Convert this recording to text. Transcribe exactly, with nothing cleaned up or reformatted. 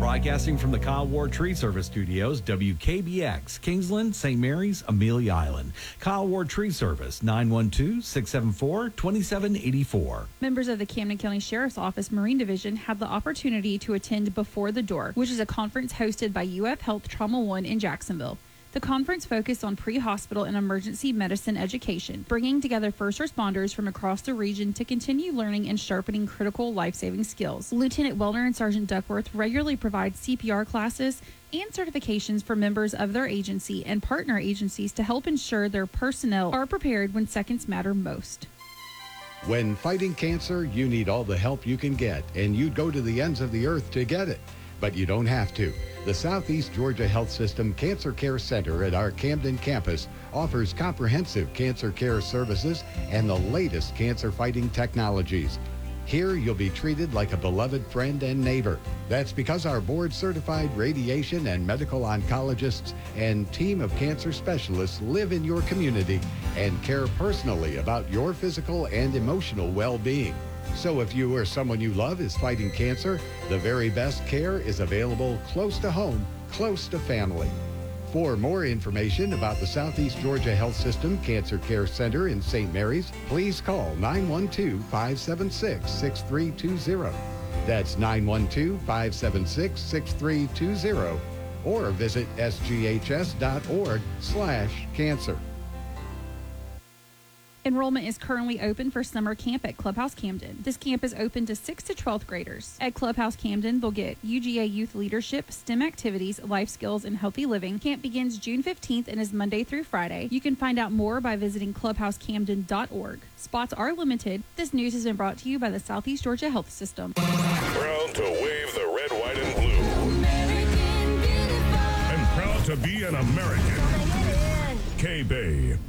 Broadcasting from the Kyle Ward Tree Service Studios, W K B X, Kingsland, Saint Mary's, Amelia Island. Kyle Ward Tree Service, nine one two, six seven four, two seven eight four. Members of the Camden County Sheriff's Office Marine Division had the opportunity to attend Before the Door, which is a conference hosted by U F Health Trauma One in Jacksonville. The conference focused on pre-hospital and emergency medicine education, bringing together first responders from across the region to continue learning and sharpening critical life-saving skills. Lieutenant Wellner and Sergeant Duckworth regularly provide C P R classes and certifications for members of their agency and partner agencies to help ensure their personnel are prepared when seconds matter most. When fighting cancer, you need all the help you can get, and you'd go to the ends of the earth to get it. But you don't have to. The Southeast Georgia Health System Cancer Care Center at our Camden campus offers comprehensive cancer care services and the latest cancer-fighting technologies. Here, you'll be treated like a beloved friend and neighbor. That's because our board-certified radiation and medical oncologists and team of cancer specialists live in your community and care personally about your physical and emotional well-being. So if you or someone you love is fighting cancer, the very best care is available close to home, close to family. For more information about the Southeast Georgia Health System Cancer Care Center in Saint Mary's, please call nine one two, five seven six, six three two zero. That's nine one two, five seven six, six three two zero. Or visit s g h s dot org slash cancer. Enrollment is currently open for summer camp at Clubhouse Camden. This camp is open to sixth to twelfth graders. At Clubhouse Camden, they'll get U G A youth leadership, STEM activities, life skills, and healthy living. Camp begins June fifteenth and is Monday through Friday. You can find out more by visiting clubhouse camden dot org. Spots are limited. This news has been brought to you by the Southeast Georgia Health System. Proud to wave the red, white, and blue. And proud to be an American. K-Bay.